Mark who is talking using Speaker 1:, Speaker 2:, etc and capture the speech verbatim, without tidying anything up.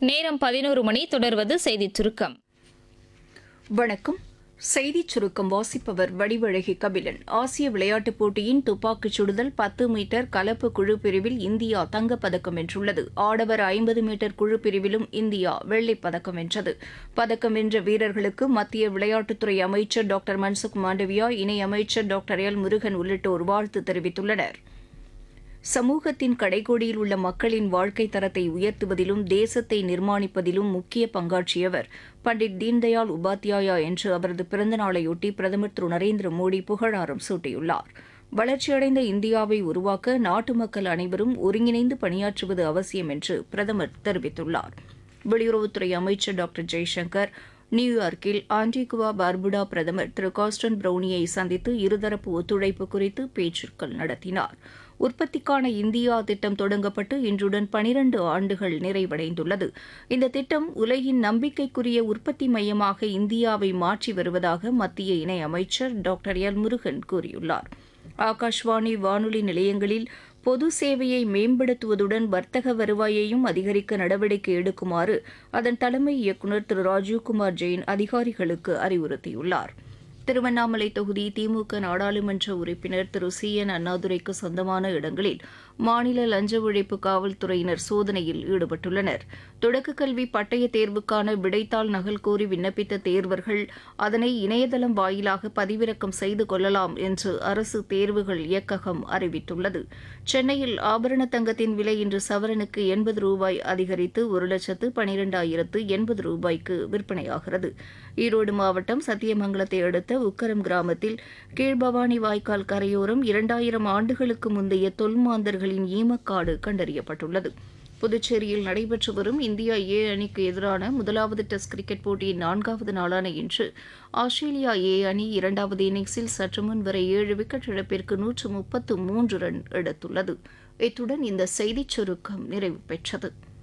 Speaker 1: நேரம் பதினோரு மணி. தொடர்வது செய்திச் சுருக்கம்.
Speaker 2: வணக்கம். செய்திச் சுருக்கம் வாசிப்பவர் வடிவழகி கபிலன். ஆசிய விளையாட்டுப் போட்டியின் துப்பாக்கிச் சுடுதல் பத்து மீட்டர் கலப்பு குழு பிரிவில் இந்தியா தங்கப்பதக்கம் வென்றுள்ளது. ஆடவர் ஐம்பது மீட்டர் குழு பிரிவிலும் இந்தியா வெள்ளிப் பதக்கம் வென்றது. பதக்கம் வென்ற வீரர்களுக்கு மத்திய விளையாட்டுத்துறை அமைச்சர் டாக்டர் மன்சுக் மாண்டவியா, இணையமைச்சர் டாக்டர் எல் முருகன் உள்ளிட்டோர் வாழ்த்து தெரிவித்துள்ளனர். சமூகத்தின் கடைக்கோடியில் உள்ள மக்களின் வாழ்க்கை தரத்தை உயர்த்துவதிலும் தேசத்தை நிர்மாணிப்பதிலும் முக்கிய பங்காற்றியவர் பண்டிட் தீன்தயாள் உபாத்யாயா என்று அவரது பிறந்தநாளையொட்டி பிரதமர் திரு நரேந்திர மோடி புகழாரம் சூட்டியுள்ளார். வளர்ச்சியடைந்த இந்தியாவை உருவாக்க நாட்டு மக்கள் அனைவரும் ஒருங்கிணைந்து பணியாற்றுவது அவசியம் என்று பிரதமர் தெரிவித்துள்ளார். வெளியுறவுத்துறை அமைச்சர் டாக்டர் ஜெய்சங்கர் நியூயார்க்கில் ஆன்டிகுவா பார்புடா பிரதமர் திரு காஸ்டன் ப்ரௌனியை சந்தித்து இருதரப்பு ஒத்துழைப்பு குறித்து பேச்சுக்கள் நடத்தினார். உற்பத்திக்கான இந்தியா திட்டம் தொடங்கப்பட்டு இன்றுடன் பனிரண்டு ஆண்டுகள் நிறைவடைந்துள்ளது. இந்த திட்டம் உலகின் நம்பிக்கைக்குரிய உற்பத்தி மையமாக இந்தியாவை மாற்றி வருவதாக மத்திய இணையமைச்சர் டாக்டர் எல் முருகன் கூறியுள்ளார். ஆகாஷ்வாணி வானொலி நிலையங்களில் பொது சேவையை மேம்படுத்துவதுடன் வர்த்தக வருவாயையும் அதிகரிக்க நடவடிக்கை எடுக்குமாறு அதன் தலைமை இயக்குநர் திரு ராஜீவ்குமார் ஜெயின் அதிகாரிகளுக்கு அறிவுறுத்தியுள்ளார். திருவண்ணாமலை தொகுதி திமுக நாடாளுமன்ற உறுப்பினர் திரு சி என் அண்ணாதுரைக்கு சொந்தமான இடங்களில் மாநில லஞ்ச ஒழிப்பு காவல்துறையினர் சோதனையில் ஈடுபட்டுள்ளனர். தொடக்கக் கல்வி பட்டய தேர்வுக்கான விடைத்தாள் நகல் கோரி விண்ணப்பித்த தேர்வர்கள் அதனை இணையதளம் வாயிலாக பதிவிறக்கம் செய்து கொள்ளலாம் என்று அரசு தேர்வுகள் இயக்ககம் அறிவித்துள்ளது. சென்னையில் ஆபரண தங்கத்தின் விலை இன்று சவரனுக்கு எண்பது ரூபாய் அதிகரித்து ஒரு லட்சத்து பனிரெண்டாயிரத்து எண்பது ரூபாய்க்கு விற்பனையாகிறது. ஈரோடு மாவட்டம் சத்தியமங்கலத்தை அடுத்த உக்கரம் கிராமத்தில் கீழ்பவானி வாய்க்கால் கரையோரம் இரண்டாயிரம் ஆண்டுகளுக்கு முந்தைய தொல்மாந்தர்களின் ஈமக்காடு கண்டறியப்பட்டுள்ளது. புதுச்சேரியில் நடைபெற்று வரும் இந்தியா ஏ அணிக்கு எதிரான முதலாவது டெஸ்ட் கிரிக்கெட் போட்டியின் நான்காவது நாளான இன்று ஆஸ்திரேலியா ஏ அணி இரண்டாவது இன்னிங்ஸில் சற்றுமுன் வரை ஏழு விக்கெட் இழப்பிற்கு நூற்று முப்பத்து மூன்று ரன் எடுத்துள்ளது. இத்துடன் இந்த செய்திச் சுருக்கம் நிறைவு பெற்றது.